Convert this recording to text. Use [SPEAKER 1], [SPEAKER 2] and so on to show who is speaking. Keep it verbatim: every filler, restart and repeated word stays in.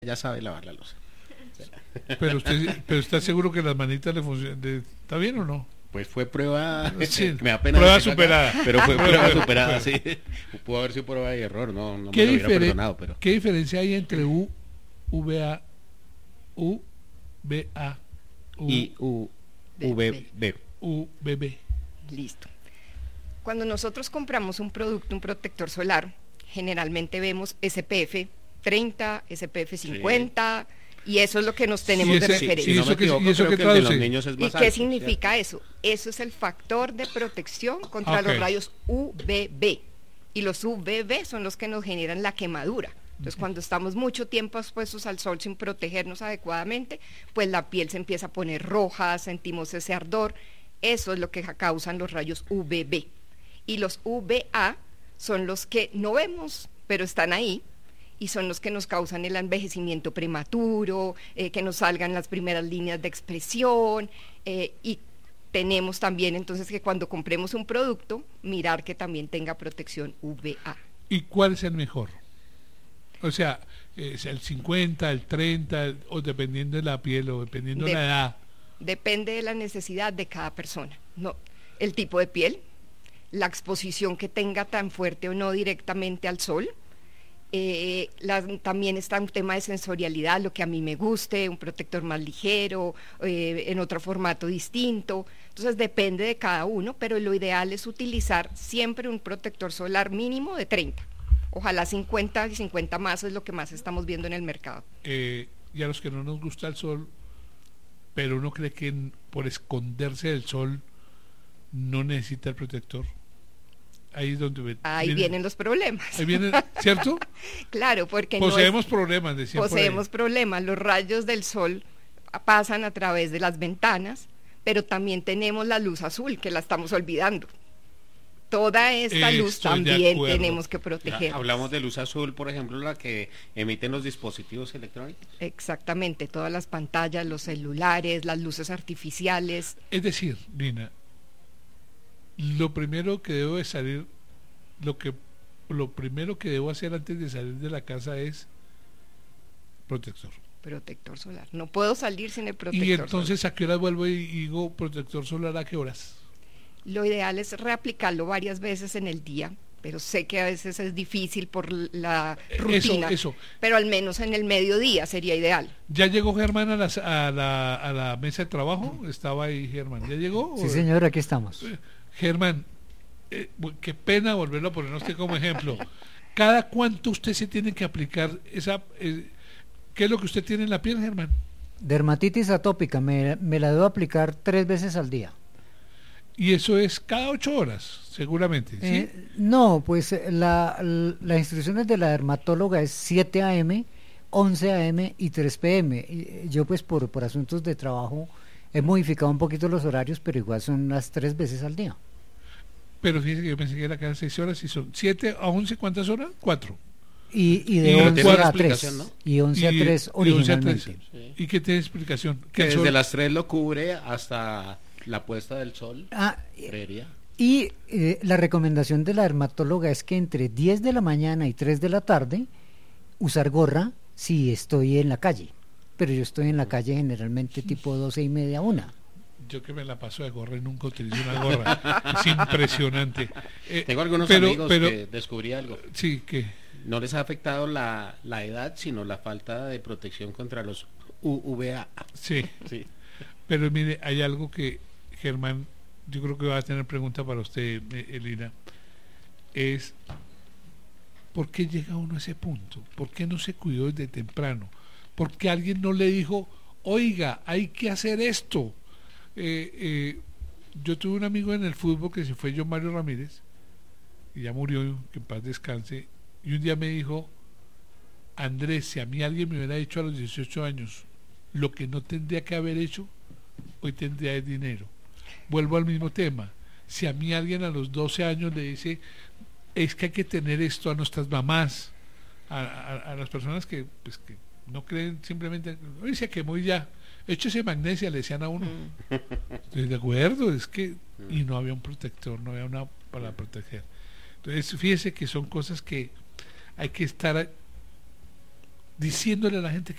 [SPEAKER 1] ya sabe lavar la loza.
[SPEAKER 2] Pero usted, pero está seguro que las manitas le funcionan. ¿Está bien o no?
[SPEAKER 1] Pues fue prueba,
[SPEAKER 2] sí,
[SPEAKER 1] me da pena
[SPEAKER 2] prueba
[SPEAKER 1] decirlo
[SPEAKER 2] superada.
[SPEAKER 1] acá, pero fue prueba superada, sí. Pudo haber sido prueba y error, no, no me lo hubiera perdonado, pero.
[SPEAKER 2] ¿Qué diferencia hay entre U, V A, U, V A, U,
[SPEAKER 1] y U, V, B?
[SPEAKER 2] U, V, B.
[SPEAKER 3] Listo. Cuando nosotros compramos un producto, un protector solar, generalmente vemos S P F treinta, S P F cincuenta, sí. Y eso es lo que nos tenemos
[SPEAKER 2] ese,
[SPEAKER 3] de referencia.
[SPEAKER 2] ¿Y eso qué
[SPEAKER 3] ¿Y qué significa eso? Eso es el factor de protección contra okay. los rayos U V B. Y los U V B son los que nos generan la quemadura. Entonces, okay. cuando estamos mucho tiempo expuestos al sol sin protegernos adecuadamente, pues la piel se empieza a poner roja, sentimos ese ardor. Eso es lo que causan los rayos U V B. Y los U V A son los que no vemos, pero están ahí, y son los que nos causan el envejecimiento prematuro, eh, que nos salgan las primeras líneas de expresión, eh, y tenemos también entonces que cuando compremos un producto, mirar que también tenga protección U V A.
[SPEAKER 2] ¿Y cuál es el mejor? O sea, ¿es el cincuenta, el treinta, el, o dependiendo de la piel, o dependiendo de, de la edad?
[SPEAKER 3] Depende de la necesidad de cada persona, no, el tipo de piel, la exposición que tenga tan fuerte o no directamente al sol. Eh, la, también está un tema de sensorialidad, lo que a mí me guste, un protector más ligero, eh, en otro formato distinto. Entonces depende de cada uno, pero lo ideal es utilizar siempre un protector solar mínimo de treinta. Ojalá cincuenta y cincuenta más es lo que más estamos viendo en el mercado.
[SPEAKER 2] Eh, y a los que no nos gusta el sol, pero uno cree que por esconderse del sol no necesita el protector. Ahí es donde
[SPEAKER 3] ahí vienen, vienen los problemas.
[SPEAKER 2] Ahí vienen, ¿cierto?
[SPEAKER 3] Claro, porque
[SPEAKER 2] poseemos
[SPEAKER 3] no es,
[SPEAKER 2] problemas, decían
[SPEAKER 3] poseemos problemas. Los rayos del sol pasan a través de las ventanas, pero también tenemos la luz azul, que la estamos olvidando. Toda esta Estoy luz también tenemos que proteger.
[SPEAKER 1] Hablamos de luz azul, por ejemplo, la que emiten los dispositivos electrónicos.
[SPEAKER 3] Exactamente, todas las pantallas, los celulares, las luces artificiales.
[SPEAKER 2] Es decir, Lina, lo primero que debo de salir, lo que lo primero que debo hacer antes de salir de la casa es protector.
[SPEAKER 3] Protector solar. No puedo salir sin el protector.
[SPEAKER 2] Y entonces,
[SPEAKER 3] solar.
[SPEAKER 2] ¿a qué horas vuelvo y digo protector solar? ¿A qué horas?
[SPEAKER 3] Lo ideal es reaplicarlo varias veces en el día, pero sé que a veces es difícil por la rutina.
[SPEAKER 2] Eso, eso.
[SPEAKER 3] Pero al menos en el mediodía sería ideal.
[SPEAKER 2] ¿Ya llegó Germán a la, a la, a la mesa de trabajo? Estaba ahí Germán. ¿Ya llegó?
[SPEAKER 4] Sí, señor, aquí estamos.
[SPEAKER 2] Germán, eh, qué pena volverlo a poner a usted como ejemplo. ¿Cada cuánto usted se tiene que aplicar esa... Eh, ¿qué es lo que usted tiene en la piel, Germán?
[SPEAKER 4] Dermatitis atópica, me, me la debo aplicar tres veces al día.
[SPEAKER 2] Y eso es cada ocho horas, seguramente, ¿sí?
[SPEAKER 4] Eh, no, pues la, la, las instrucciones de la dermatóloga es siete a eme, once a eme y tres pe eme. Yo pues por, por asuntos de trabajo he modificado un poquito los horarios, pero igual son las tres veces al día.
[SPEAKER 2] Pero fíjese que yo pensé que era cada seis horas y son siete a once, ¿cuántas horas? Cuatro.
[SPEAKER 4] Y, y de y once a tres, ¿no? Y once a tres originalmente.
[SPEAKER 2] Sí. ¿Y qué tiene explicación?
[SPEAKER 1] Que desde sol... las tres lo cubre hasta la puesta del sol.
[SPEAKER 4] Ah, y eh, la recomendación de la dermatóloga es que entre diez de la mañana y tres de la tarde usar gorra si estoy en la calle. Pero yo estoy en la calle generalmente tipo doce y media, una.
[SPEAKER 2] Yo que me la paso de gorra y nunca utilizo una gorra. Es impresionante.
[SPEAKER 1] Eh, Tengo algunos pero, amigos pero, que descubrí algo.
[SPEAKER 2] Sí, que
[SPEAKER 1] no les ha afectado la, la edad, sino la falta de protección contra los U V A.
[SPEAKER 2] Sí, sí. Pero mire, hay algo que, Germán, yo creo que va a tener pregunta para usted, Elina, es ¿por qué llega uno a ese punto? ¿Por qué no se cuidó desde temprano? ¿Por qué alguien no le dijo, oiga, hay que hacer esto? Eh, eh, yo tuve un amigo en el fútbol que se fue, John Mario Ramírez, y ya murió, que en paz descanse, y un día me dijo, Andrés, si a mí alguien me hubiera dicho a los dieciocho años lo que no tendría que haber hecho, hoy tendría el dinero. Vuelvo al mismo tema, si a mí alguien a los doce años le dice, es que hay que tener esto a nuestras mamás, a, a, a las personas que, pues, que no creen, simplemente, oye, se quemó y ya, échese magnesia, le decían a uno. Mm. Estoy de acuerdo, es que, y no había un protector, no había una para proteger. Entonces, fíjese que son cosas que hay que estar diciéndole a la gente